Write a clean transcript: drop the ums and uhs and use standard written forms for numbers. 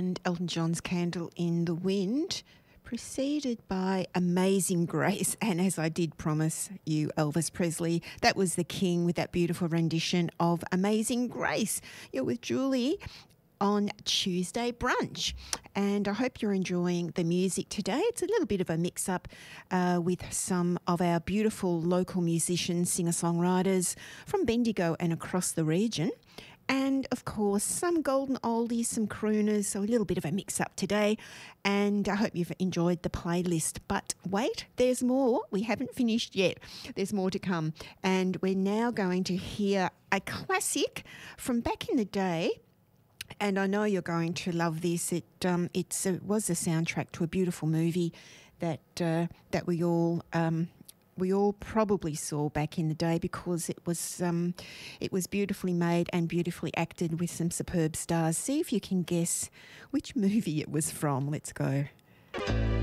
and Elton John's Candle in the Wind, preceded by Amazing Grace. And as I did promise you, Elvis Presley, that was the King with that beautiful rendition of Amazing Grace. You're with Julie on Tuesday Brunch, and I hope you're enjoying the music today. It's a little bit of a mix-up with some of our beautiful local musicians, singer-songwriters from Bendigo and across the region. And, of course, some golden oldies, some crooners, so a little bit of a mix-up today. And I hope you've enjoyed the playlist. But wait, there's more. We haven't finished yet. There's more to come. And we're now going to hear a classic from back in the day. And I know you're going to love this. It was a soundtrack to a beautiful movie that we all probably saw back in the day, because it was beautifully made and beautifully acted with some superb stars. See if you can guess which movie it was from. Let's go.